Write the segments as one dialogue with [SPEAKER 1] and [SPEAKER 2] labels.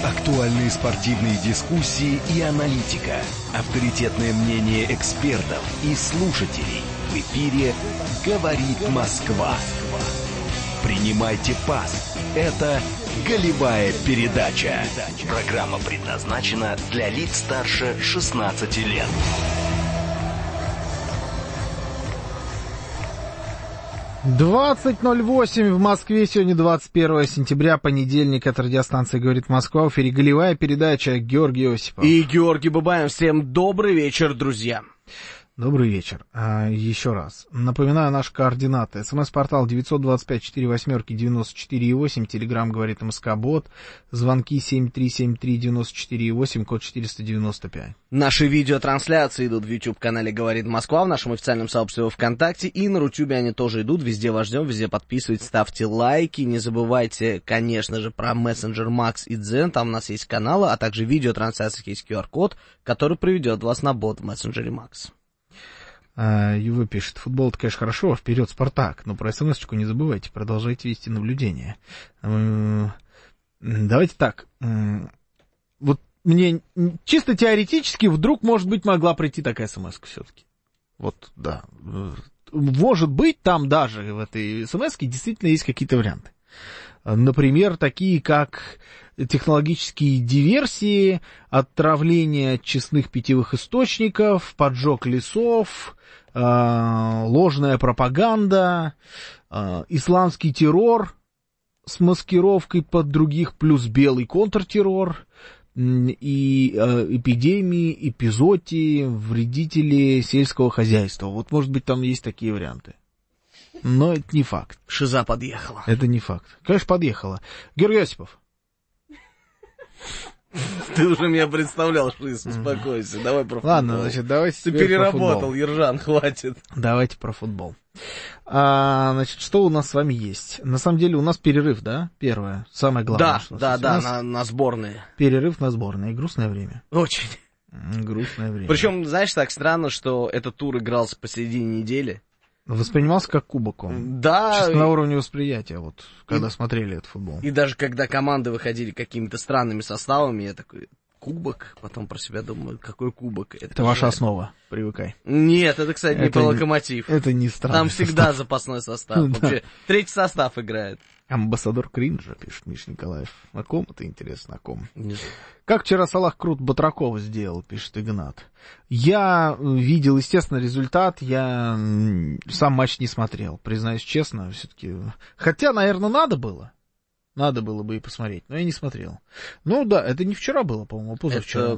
[SPEAKER 1] Актуальные спортивные дискуссии и аналитика. Авторитетное мнение экспертов и слушателей. В эфире «Говорит Москва». Принимайте пас. Это «Голевая передача». Программа предназначена для лиц старше 16 лет.
[SPEAKER 2] 20:08 в Москве. Сегодня 21 сентября, понедельник. Это радиостанция «Говорит Москва». В эфире «Голевая передача». Георгий Осипов.
[SPEAKER 3] И Георгий Бабаев. Всем добрый вечер, друзья.
[SPEAKER 2] Добрый вечер. Еще раз. Напоминаю наши координаты. СМС-портал 925-48-94-8. Телеграм «Говорит МСК-бот». Звонки 7373-94-8, код 495.
[SPEAKER 3] Наши видеотрансляции идут в YouTube-канале «Говорит Москва», в нашем официальном сообществе ВКонтакте. И на Рутюбе они тоже идут. Везде вас ждем, везде подписывайтесь, ставьте лайки. Не забывайте, конечно же, про мессенджер Макс и Дзен. Там у нас есть каналы, а также в видеотрансляциях есть QR-код, который приведет вас на бот в мессенджере Макс.
[SPEAKER 2] Юва пишет: футбол, это, конечно, хорошо, вперед, Спартак, но про СМС-очку не забывайте, продолжайте вести наблюдение. Давайте так, вот мне чисто теоретически вдруг, может быть, могла прийти такая СМС-ка все-таки. Вот, да. Может быть, там даже в этой СМС-ке действительно есть какие-то варианты. Например, такие как технологические диверсии, отравление честных питьевых источников, поджог лесов, ложная пропаганда, исламский террор с маскировкой под других, плюс белый контртеррор, и эпидемии, эпизоотии, вредители сельского хозяйства. Вот, может быть, там есть такие варианты. Но это не факт.
[SPEAKER 3] Шиза подъехала.
[SPEAKER 2] Это не факт. Конечно, подъехала. Георгий Осипов.
[SPEAKER 3] Ты уже меня представлял, Шиз, успокойся. Давай про футбол.
[SPEAKER 2] Ладно, значит, давайте
[SPEAKER 3] Ты переработал, Ержан, хватит.
[SPEAKER 2] Давайте про футбол. Значит, что у нас с вами есть? На самом деле у нас перерыв, да? Первое, самое главное.
[SPEAKER 3] Да, на сборные.
[SPEAKER 2] Перерыв на сборные. Грустное время.
[SPEAKER 3] Очень.
[SPEAKER 2] Грустное время.
[SPEAKER 3] Причем, знаешь, так странно, что этот тур игрался посередине недели.
[SPEAKER 2] Воспринимался как кубок он.
[SPEAKER 3] Да.
[SPEAKER 2] Чисто на уровне восприятия, вот, когда смотрели этот футбол.
[SPEAKER 3] И даже когда команды выходили какими-то странными составами, я такой, кубок? Потом про себя думаю, какой кубок?
[SPEAKER 2] Это ваша основа, привыкай.
[SPEAKER 3] Нет, это, кстати, не про Локомотив.
[SPEAKER 2] Это не странно.
[SPEAKER 3] Там всегда запасной состав. Вообще, третий состав играет.
[SPEAKER 2] Амбассадор кринжа, пишет Миша Николаев. О ком это интересно, о ком?
[SPEAKER 3] Не знаю.
[SPEAKER 2] Как вчера Салах Крут Батракова сделал, пишет Игнат. Я видел, естественно, результат, я сам матч не смотрел, признаюсь честно, все-таки. Хотя, наверное, надо было бы и посмотреть, но я не смотрел. Ну да, это не вчера было, по-моему, а позавчера.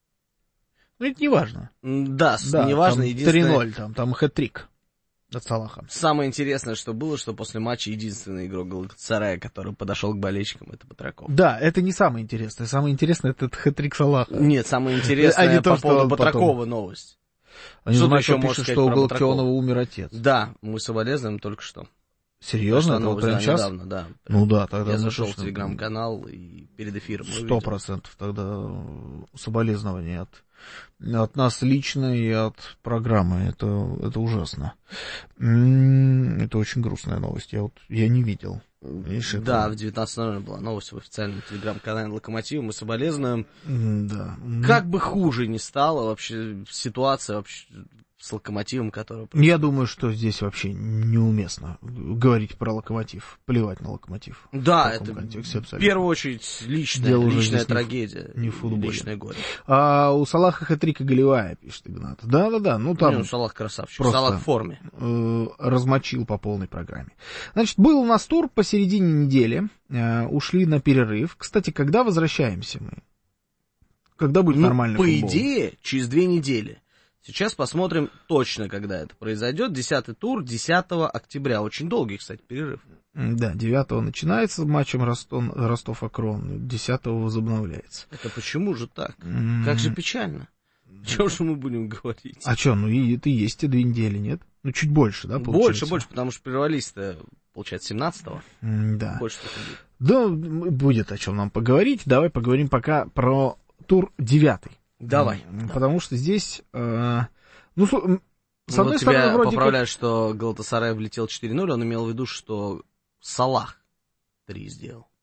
[SPEAKER 2] Ну это не важно.
[SPEAKER 3] Да, не важно.
[SPEAKER 2] 3-0, там хэт-трик от Салаха.
[SPEAKER 3] Самое интересное, что было, что после матча единственный игрок Галатасарая, который подошел к болельщикам, это Батраков.
[SPEAKER 2] Да, это не самое интересное. Самое интересное — это хэт-трик Салаха.
[SPEAKER 3] Нет, самое интересное по поводу Батракова новость.
[SPEAKER 2] Что еще пишет, что у Галактионова умер отец.
[SPEAKER 3] Да, мы соболезнуем только что.
[SPEAKER 2] Серьезно? Это вот прямо сейчас?
[SPEAKER 3] Недавно, да.
[SPEAKER 2] Ну да, тогда...
[SPEAKER 3] Я зашел в телеграм-канал и перед эфиром
[SPEAKER 2] 100% тогда соболезнования от нас лично и от программы. Это ужасно. Это очень грустная новость. Я не видел. Видишь,
[SPEAKER 3] да, в 19:00 была новость в официальном телеграм-канале Локомотива. Мы соболезнуем.
[SPEAKER 2] Да.
[SPEAKER 3] Как бы хуже ни стало вообще ситуация вообще с Локомотивом, который...
[SPEAKER 2] Я думаю, что здесь вообще неуместно говорить про Локомотив. Плевать на Локомотив.
[SPEAKER 3] Да, это в первую очередь личная трагедия.
[SPEAKER 2] Не футбол.
[SPEAKER 3] Личное горе.
[SPEAKER 2] У Салаха хэт-трик и голевая, пишет Игнат. Да. Ну там...
[SPEAKER 3] Салах красавчик. Салах в форме.
[SPEAKER 2] Размочил по полной программе. Значит, был у нас тур посередине недели. Ушли на перерыв. Кстати, когда возвращаемся мы? Когда будет нормальный футбол?
[SPEAKER 3] По идее, через 2 недели. Сейчас посмотрим точно, когда это произойдет. 10-й тур, 10 октября. Очень долгий, кстати, перерыв.
[SPEAKER 2] Да, 9-го начинается матчем Ростов-Акрон, 10-го возобновляется.
[SPEAKER 3] Это почему же так? Как же печально. Чего же мы будем говорить?
[SPEAKER 2] А что, это есть и 2 недели, нет? Ну, чуть больше, да, получается?
[SPEAKER 3] Больше, потому что прервались-то, получается, 17-го.
[SPEAKER 2] Да.
[SPEAKER 3] Больше только будет.
[SPEAKER 2] Да, будет о чем нам поговорить. Давай поговорим пока про тур 9-й.
[SPEAKER 3] Давай.
[SPEAKER 2] Потому что здесь, с одной
[SPEAKER 3] стороны,
[SPEAKER 2] тебя
[SPEAKER 3] вроде поправляют, что Галатасарай влетел 4-0, он имел в виду, что Салах 3 сделал.